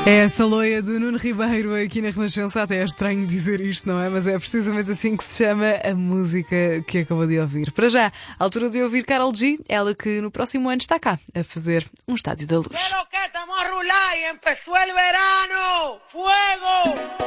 É essa loia do Nuno Ribeiro aqui na Renascença. Até é estranho dizer isto, não é? Mas é precisamente assim que se chama a música que acabou de ouvir. Para já, à altura de ouvir Karol G, ela que no próximo ano está cá a fazer um Estádio da Luz. ¿Qué es lo que estamos a rular y empezó el verano? ¡Fuego!